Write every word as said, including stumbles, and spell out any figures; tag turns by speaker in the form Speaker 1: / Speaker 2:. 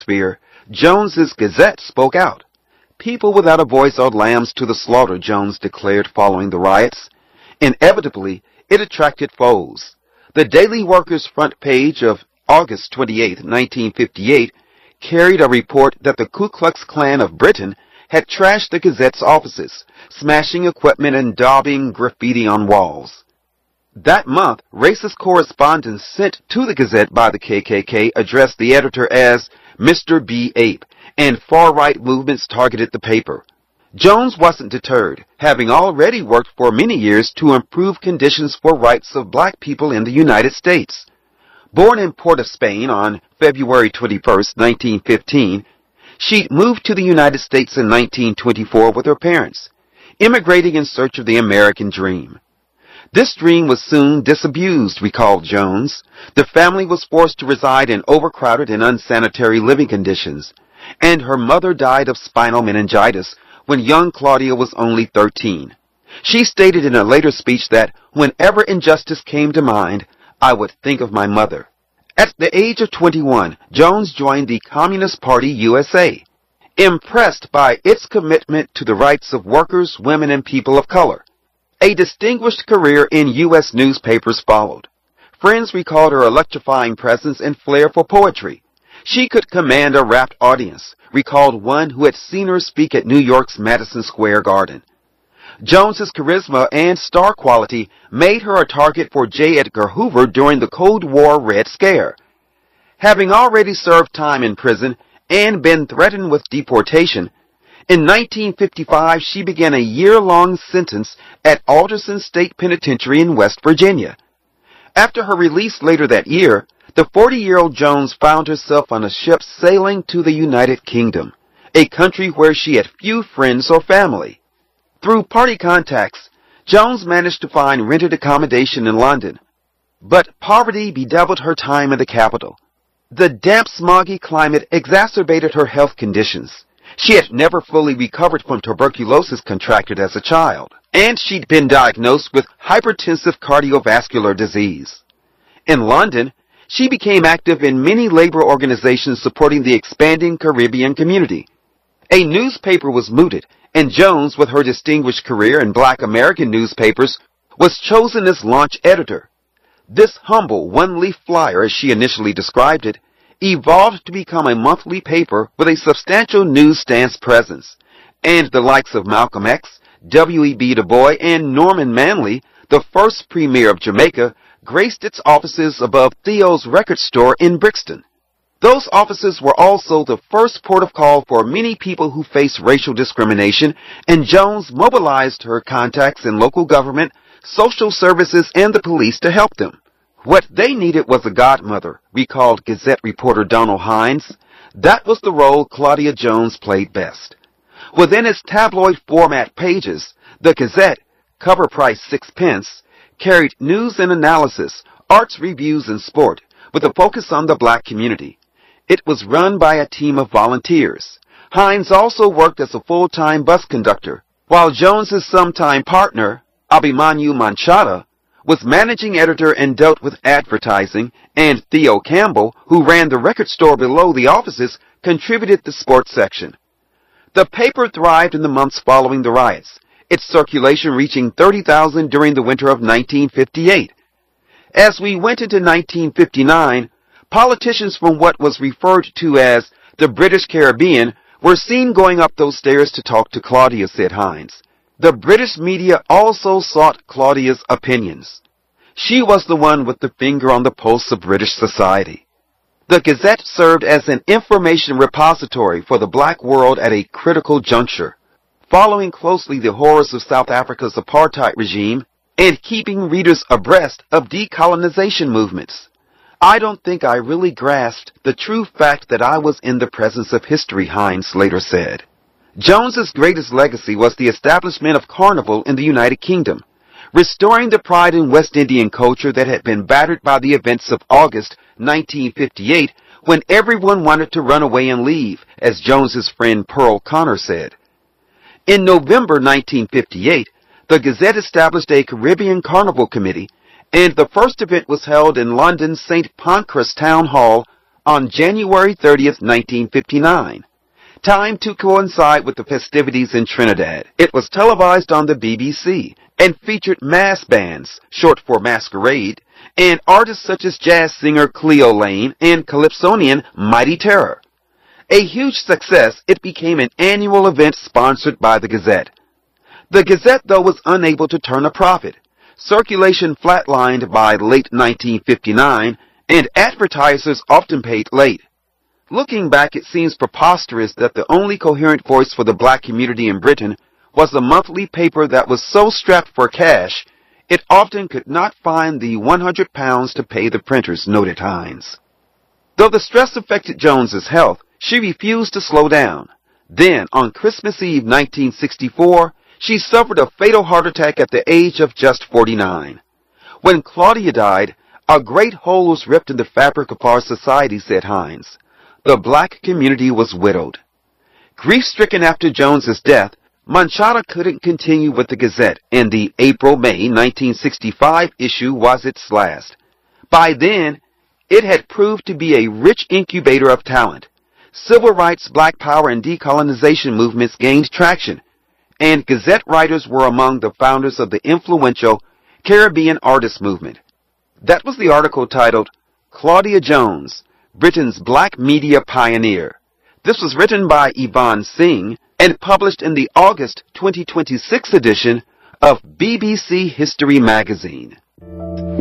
Speaker 1: atmosphere, Jones's Gazette spoke out. People without a voice are lambs to the slaughter, Jones declared following the riots. Inevitably, it attracted foes. The Daily Worker's front page of August twenty-eighth, nineteen fifty-eight, carried a report that the Ku Klux Klan of Britain had trashed the Gazette's offices, smashing equipment and daubing graffiti on walls. That month, racist correspondence sent to the Gazette by the K K K addressed the editor as Mister B. Ape, and far-right movements targeted the paper. Jones wasn't deterred, having already worked for many years to improve conditions for rights of black people in the United States. Born in Port of Spain on February twenty-first, nineteen fifteen, she moved to the United States in nineteen twenty-four with her parents, immigrating in search of the American dream. This dream was soon disabused, recalled Jones. The family was forced to reside in overcrowded and unsanitary living conditions, and her mother died of spinal meningitis when young Claudia was only thirteen. She stated in a later speech that whenever injustice came to mind, I would think of my mother. At the age of twenty-one, Jones joined the Communist Party U S A, impressed by its commitment to the rights of workers, women, and people of color. A distinguished career in U S newspapers followed. Friends recalled her electrifying presence and flair for poetry. She could command a rapt audience, recalled one who had seen her speak at New York's Madison Square Garden. Jones's charisma and star quality made her a target for J. Edgar Hoover during the Cold War Red Scare. Having already served time in prison and been threatened with deportation, in nineteen fifty-five she began a year-long sentence at Alderson State Penitentiary in West Virginia. After her release later that year, the forty-year-old Jones found herself on a ship sailing to the United Kingdom, a country where she had few friends or family. Through party contacts, Jones managed to find rented accommodation in London, but poverty bedeviled her time in the capital. The damp, smoggy climate exacerbated her health conditions. She had never fully recovered from tuberculosis contracted as a child, and she'd been diagnosed with hypertensive cardiovascular disease. In London, she became active in many labor organizations supporting the expanding Caribbean community. A newspaper was mooted, and Jones, with her distinguished career in black American newspapers, was chosen as launch editor. This humble one-leaf flyer, as she initially described it, evolved to become a monthly paper with a substantial newsstand presence, and the likes of Malcolm X, W E B Du Bois, and Norman Manley, the first premier of Jamaica, graced its offices above Theo's record store in Brixton. Those offices were also the first port of call for many people who face racial discrimination, and Jones mobilized her contacts in local government, social services, and the police to help them. What they needed was a godmother, recalled Gazette reporter Donald Hines. That was the role Claudia Jones played best. Within its tabloid format pages, the Gazette, cover price sixpence, carried news and analysis, arts reviews, and sport, with a focus on the black community. It was run by a team of volunteers. Hines also worked as a full-time bus conductor, while Jones's sometime partner, Abimanyu Manchada, was managing editor and dealt with advertising, and Theo Campbell, who ran the record store below the offices, contributed the sports section. The paper thrived in the months following the riots, its circulation reaching thirty thousand during the winter of nineteen fifty-eight. As we went into nineteen fifty-nine, politicians from what was referred to as the British Caribbean were seen going up those stairs to talk to Claudia, said Hines. The British media also sought Claudia's opinions. She was the one with the finger on the pulse of British society. The Gazette served as an information repository for the black world at a critical juncture, following closely the horrors of South Africa's apartheid regime and keeping readers abreast of decolonization movements. I don't think I really grasped the true fact that I was in the presence of history, Hines later said. Jones's greatest legacy was the establishment of Carnival in the United Kingdom, restoring the pride in West Indian culture that had been battered by the events of August nineteen fifty-eight, when everyone wanted to run away and leave, as Jones's friend Pearl Connor said. In November nineteen fifty-eight, the Gazette established a Caribbean Carnival Committee, and the first event was held in London's Saint Pancras Town Hall on January thirtieth, nineteen fifty-nine, timed to coincide with the festivities in Trinidad. It was televised on the B B C and featured mass bands, short for masquerade, and artists such as jazz singer Cleo Lane and calypsonian Mighty Terror. A huge success, it became an annual event sponsored by the Gazette. The Gazette, though, was unable to turn a profit. Circulation flatlined by late nineteen fifty-nine, and advertisers often paid late. Looking back, it seems preposterous that the only coherent voice for the black community in Britain was the monthly paper that was so strapped for cash, it often could not find the one hundred pounds to pay the printers, noted Hines. Though the stress affected Jones's health, she refused to slow down. Then, on Christmas Eve nineteen sixty-four, she suffered a fatal heart attack at the age of just forty-nine. When Claudia died, a great hole was ripped in the fabric of our society, said Hines. The black community was widowed. Grief-stricken after Jones's death, Manchada couldn't continue with the Gazette, and the April-May nineteen sixty-five issue was its last. By then, it had proved to be a rich incubator of talent. Civil rights, black power, and decolonization movements gained traction, and Gazette writers were among the founders of the influential Caribbean artist movement. That was the article titled, Claudia Jones, Britain's Black Media Pioneer. This was written by Yvonne Singh and published in the August twenty twenty-six edition of B B C History magazine.